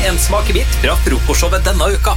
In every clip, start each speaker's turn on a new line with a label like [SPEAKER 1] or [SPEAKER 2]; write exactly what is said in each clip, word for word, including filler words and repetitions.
[SPEAKER 1] en smakebit fra frokostshowet denne uka.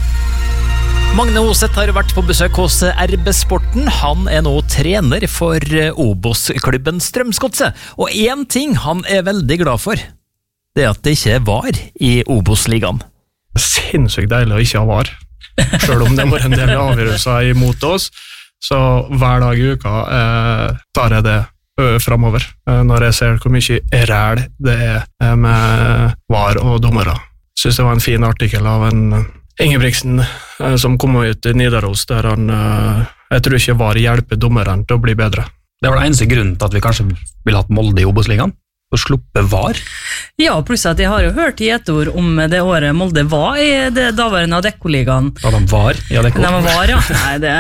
[SPEAKER 2] Magne Hoseth har vært på besøk hos R B Sporten. Han er nå trener for Obos-klubben Strømsgodset. Og en ting han er veldig glad for, det er at det ikke var i Obos-ligaen.
[SPEAKER 3] Sinnssykt deilig å ikke ha var. Selv om det var en del avgjørelser imot oss, så hver dag i uka eh, tar jeg det fremover. Eh, når jeg ser hvor mye ræl det er med var og dommere. Jeg synes det var en fin artikkel av en Ingebrigtsen eh, som kom ut i Nidaros, der han, eh, jeg tror ikke var hjelpe dommeren til å bli bedre.
[SPEAKER 4] Det var det eneste grunnen til at vi kanskje ville hatt Molde i Obos-ligaen, å sluppe var.
[SPEAKER 5] Ja, pluss at jeg har jo hørt i et ord om det året Molde var i det daværende Adecco-ligaen.
[SPEAKER 4] Ja, de var i Adecco.
[SPEAKER 5] De var, ja. Nei, det...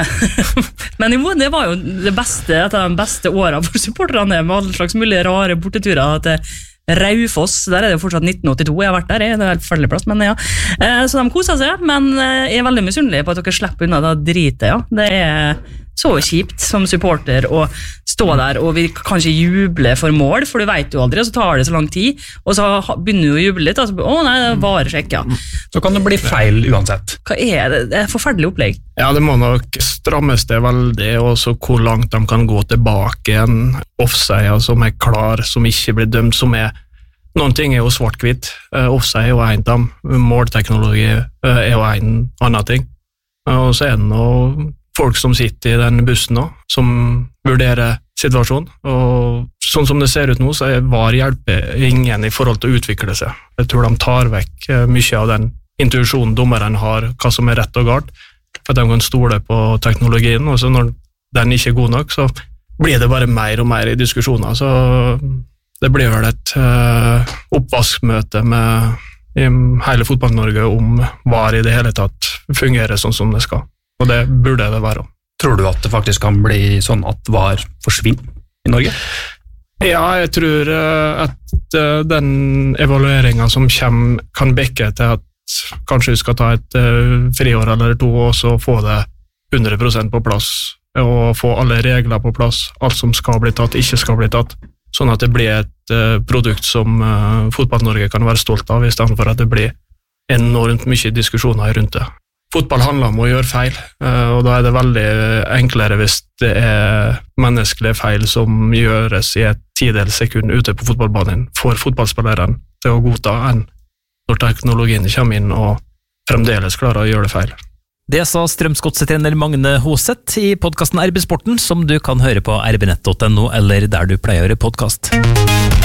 [SPEAKER 5] Men jo, det var jo det beste, et av de beste årene for supporterne, med alle slags mulige rare borteturer til Raufoss, der er det jo fortsatt nitten åttito, jeg har vært der, det er helt forferdelig plass, men ja. Så de koser seg, men jeg er veldig misunnelig på at dere slipper unna det dritet, ja. Det er så kjipt som supporter å stå der, og vi kanskje juble for mål, for du vet jo aldri, og så tar det så lang tid, og så begynner du å juble litt, og så, å nei, det er varesjekk, ja.
[SPEAKER 4] Så kan det bli feil uansett.
[SPEAKER 5] Hva er det? Det er et forferdelig opplegg.
[SPEAKER 3] Ja, det må nok strammes det veldig, og så hvor langt de kan gå tilbake igjen, offside som er klar, som ikke blir dømt, som er noen ting er jo svart-hvitt, uh, offside er jo en av dem, målteknologi uh, er jo en annen ting, og så er det noe folk som sitter i den bussen nå, som vurderer situasjonen, og sånn som det ser ut nå, så er var hjelper ingen i forhold til å utvikle seg. Jeg tror de tar vekk uh, mye av den intuisjonen dommeren har, hva som er rett og galt, for at de kan stole på teknologien, og så når den ikke er god nok, så blir det bare mer og mer i diskusjoner, så det blir vel et uh, oppvaskmøte med i hele fotball-Norge om var i det hele tatt fungerer sånn som det skal, og det burde det være.
[SPEAKER 4] Tror du at det faktisk kan bli sånn at var forsvinner i Norge?
[SPEAKER 3] Ja, jeg tror uh, at uh, den evalueringen som kommer kan bekke til at kanskje vi skal ta et uh, friår eller to, og så få det hundre prosent på plass, og få alle regler på plass, alt som skal bli tatt, ikke skal bli tatt, sånn at det blir et uh, produkt som uh, Fotball-Norge kan være stolt av, i stedet for at det blir enormt mye diskusjoner rundt det. Fotball handler om å gjøre feil, uh, og da er det veldig enklere hvis det er menneskelige feil som gjøres i et tidels sekund ute på fotballbanen for fotballspilleren til å godta, enn når teknologien kommer inn og fremdeles klarer å gjøre det feil.
[SPEAKER 2] Det sa Strømsgodset-trener Magne Hoseth i podcasten R B Sporten, som du kan høre på r b nett punktum no eller der du pleier å høre podcast.